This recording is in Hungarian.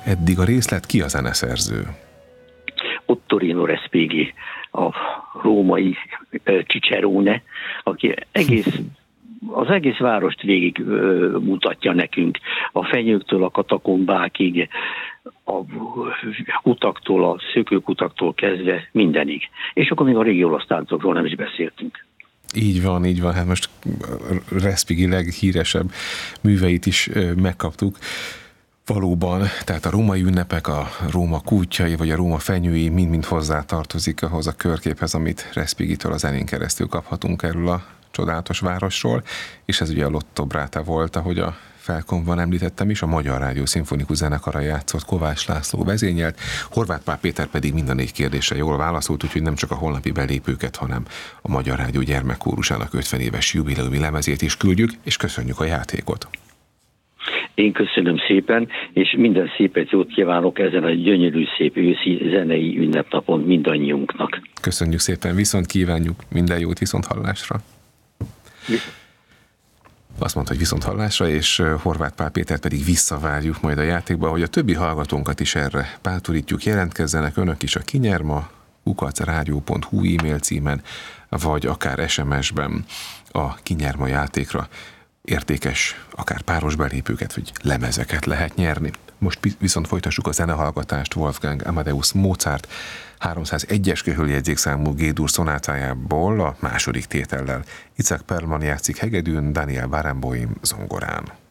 eddig a részlet, ki a zeneszerző? Ottorino Respighi, a római Cicerone, aki az egész várost végig mutatja nekünk, a fenyőktől a katakombákig, a kutaktól, a szökőkutaktól kezdve mindenig. És akkor még a régi olasz táncokról nem is beszéltünk. Így van, így van. Hát most Respighi leghíresebb műveit is megkaptuk. Valóban, tehát a római ünnepek, a Róma kútjai, vagy a Róma fenyői mind-mind hozzátartozik ahhoz a körképhez, amit Respighitől a zenén keresztül kaphatunk erről a csodálatos városról, és ez ugye a Lotto Brata volt, ahogy a felkonban említettem is, a Magyar Rádió Szimfonikus Zenekara játszott, Kovács László vezényelt, Horváth Pál Péter pedig mind a 4 kérdésre jól válaszolt, úgyhogy nem csak a holnapi belépőket, hanem a Magyar Rádió gyermekkórusának 50 éves jubileumi lemezét is küldjük, és köszönjük a játékot. Én köszönöm szépen, és minden szépet, jót kívánok ezen a gyönyörű, szép őszi zenei ünnepnapon mindannyiunknak. Köszönjük szépen, viszont kívánjuk minden jót, viszont hallásra. Azt mondta, hogy viszont hallásra, és Horváth Pál Pétert pedig visszavárjuk majd a játékba, hogy a többi hallgatónkat is erre bátorítjuk, jelentkezzenek önök is a kinyerma@rádió.hu e-mail címen, vagy akár SMS-ben a Kinyerma játékra. Értékes, akár páros belépőket, vagy lemezeket lehet nyerni. Most viszont folytassuk a zenehallgatást Wolfgang Amadeus Mozart 301-es köhöljegyzékszámú G-dur szonátájából a második tétellel. Itzhak Perlman játszik hegedűn, Daniel Barenboim zongorán.